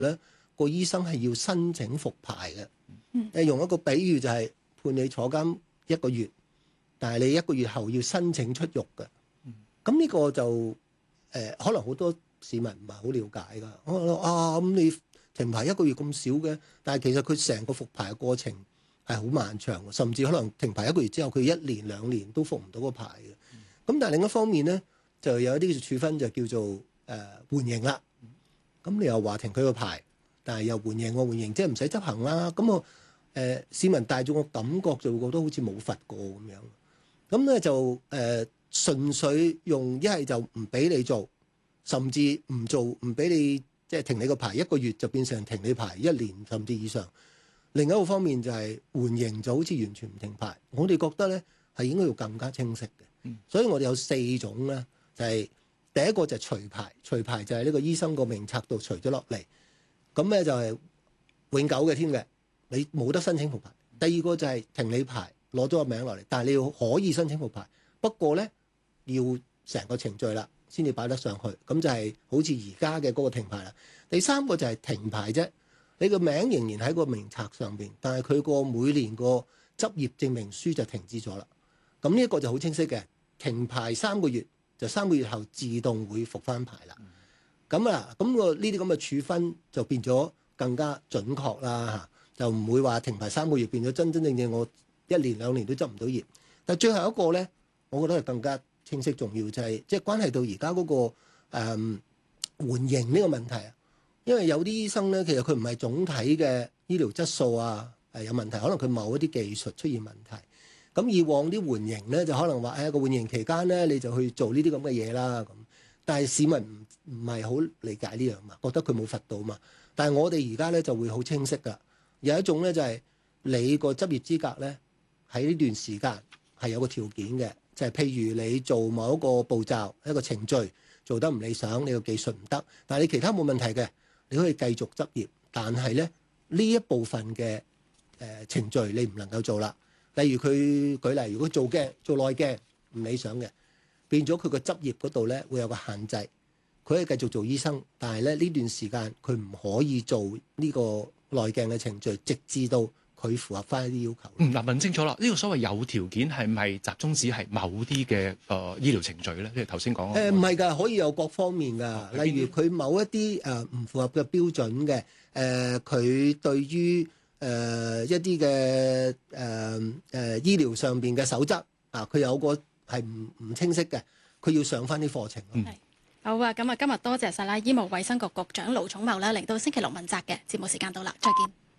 咧，個醫生係要申請復牌嘅。用一個比喻就係判你坐監1個月，但係你1個月後要申請出獄嘅。咁呢個就可能好多市民唔係好了解㗎。我話咁你停牌1個月咁少嘅，但係其實佢成個復牌嘅過程係好漫長，甚至可能停牌1個月之後，佢1年2年都復唔到個牌嘅。咁但係另一方面咧，就有一啲處分就叫做緩刑啦。咁你又話停佢個牌，但係又緩刑，緩刑即係唔使執行啦。咁我市民大眾嘅感覺就會覺得好似冇罰過咁樣。咁咧就純粹用一係就唔俾你做，甚至唔做唔俾你即係停你個牌1個月，就變成停你牌1年甚至以上。另一個方面就係緩刑，就好似完全唔停牌。我哋覺得咧係應該要更加清晰嘅。所以我哋有4種咧，就係第一個就係除牌，除牌就係呢個醫生個名冊度除咗落嚟，咁咧就係永久嘅添嘅，你冇得申請復牌。第二個就係停你牌，攞咗個名落嚟，但係你要可以申請復牌，不過咧要成個程序啦，先至擺得上去。咁就係好似而家嘅嗰個停牌啦。第三個就係停牌啫，你個名仍然喺個名冊上邊，但係佢個每年個執業證明書就停止咗啦。咁呢一個就好清晰嘅，停牌3個月，就3個月後自動會復翻牌啦。咁咁個呢啲咁嘅處分就變咗更加準確啦嚇，就唔會話停牌3個月變咗真正我1年2年都執唔到業。但最後一個咧，我覺得係更加清晰重要，就係即係關係到而家嗰個緩刑呢個問題啊。因為有啲醫生咧，其實佢唔係總體嘅醫療質素有問題，可能佢某一啲技術出現問題。咁以往啲緩刑咧，就可能話個緩刑期間咧，你就去做呢啲咁嘅嘢啦。咁，但係市民唔係好理解呢樣嘛，覺得佢冇罰到嘛。但係我哋而家咧就會好清晰㗎。有一種咧就係你個執業資格咧喺呢段時間係有個條件嘅，就係譬如你做某一個步驟一個程序做得唔理想，你個技術唔得，但係你其他冇問題嘅，你可以繼續執業。但係咧呢一部分嘅程序你唔能夠做啦。例如佢舉例，如果做內鏡唔理想嘅，變咗佢個執業嗰度咧會有個限制，佢可以繼續做醫生，但係咧呢段時間佢唔可以做呢個內鏡嘅程序，直至到佢符合翻一啲要求。 嗱，問清楚啦，呢個所謂有條件係咪集中指係某啲嘅醫療程序咧？即係頭先講唔係㗎，可以有各方面㗎。例如佢某一啲唔符合嘅標準嘅，佢對於一啲嘅醫療上邊嘅守則佢有個係唔清晰嘅，佢要上翻啲課程。 好啊，咁今日多謝晒啦，醫務衛生局局長盧寵茂啦，嚟到星期六問責嘅節目時間到啦，再見。